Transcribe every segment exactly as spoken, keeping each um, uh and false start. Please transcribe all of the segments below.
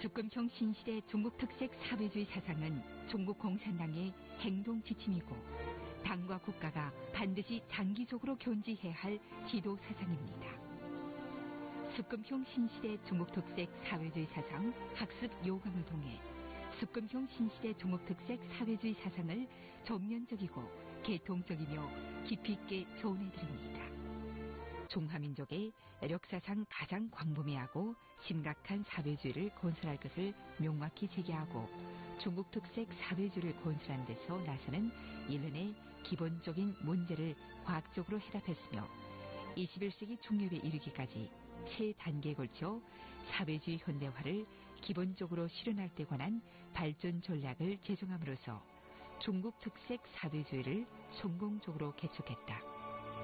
습금형 신시대 중국 특색 사회주의 사상은 중국 공산당의 행동 지침이고 당과 국가가 반드시 장기적으로 견지해야 할 지도 사상입니다. 습금형 신시대 중국 특색 사회주의 사상 학습 요강을 통해 습금형 신시대 중국 특색 사회주의 사상을 전면적이고 계통적이며 깊이 있게 조언해드립니다. 중화민족의 역사상 가장 광범위하고 심각한 사회주의를 건설할 것을 명확히 제기하고 중국 특색 사회주의를 건설하는 데서 나서는 일련의 기본적인 문제를 과학적으로 해답했으며 이십일 세기 중엽에 이르기까지 세 단계에 걸쳐 사회주의 현대화를 기본적으로 실현할 때 관한 발전 전략을 제정함으로써 중국 특색 사회주의를 성공적으로 개척했다.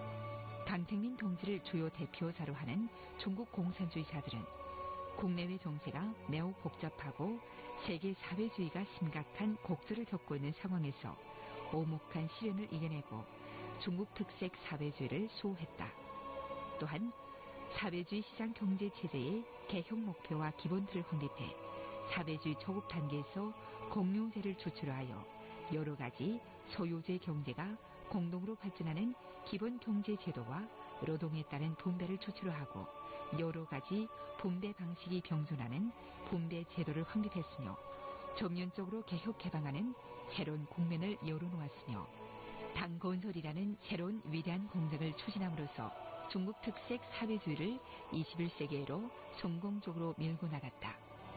강택민 동지를 주요 대표자로 하는 중국 공산주의자들은 국내외 정세가 매우 복잡하고 세계 사회주의가 심각한 곡절을 겪고 있는 상황에서 오목한 시련을 이겨내고 중국 특색 사회주의를 수호했다. 또한 사회주의 시장 경제 체제의 개혁 목표와 기본틀을 확립해 사회주의 초급 단계에서 공유제를 주체로 하여 여러 가지 소유제 경제가 공동으로 발전하는 기본 경제 제도와 노동에 따른 분배를 주체로 하고 여러 가지 분배 방식이 병존하는 분배 제도를 확립했으며 전면적으로 개혁 개방하는 새로운 국면을 열어놓았으며 당 건설이라는 새로운 위대한 공작을 추진함으로써 중국 특색 사회주의를 이십일 세기로 성공적으로 밀고 나갔다.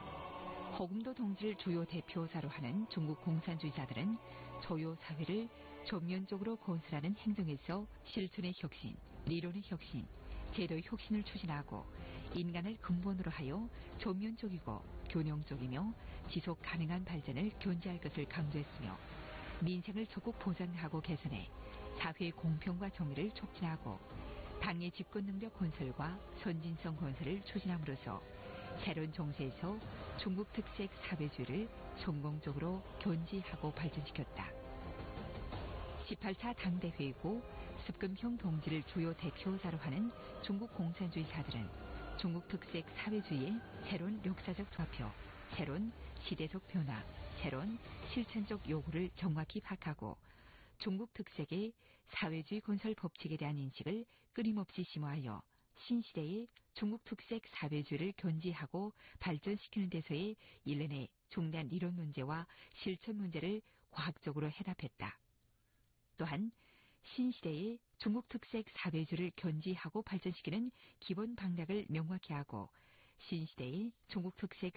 허금도 동지를 주요 대표자로 하는 중국 공산주의자들은 소요 사회를 전면적으로 건설하는 행정에서 실천의 혁신,理論의 혁신, 제도의 혁신을 추진하고 인간을 근본으로 하여 전면적이고 균형적이며 지속 가능한 발전을 견지할 것을 강조했으며 민생을 적극 보장하고 개선해 사회의 공평과 정의를 촉진하고 당의 집권 능력 건설과 선진성 건설을 추진함으로써 새로운 정세에서 중국 특색 사회주의를 성공적으로 견지하고 발전시켰다. 십팔 차 당대회의고 습금형 동지를 주요 대표자로 하는 중국 공산주의자들은 중국 특색 사회주의의 새로운 역사적 좌표, 새로운 시대적 변화, 새로운 실천적 요구를 정확히 파악하고 중국 특색의 사회주의 건설 법칙에 대한 인식을 끊임없이 심화하여 신시대의 중국 특색 사회주의를 견지하고 발전시키는 데서의 일련의 중대한 이론 문제와 실천 문제를 과학적으로 해답했다. 또한 신시대의 중국 특색 사회주의를 견지하고 발전시키는 기본 방향을 명확히 하고 신시대의 중국 특색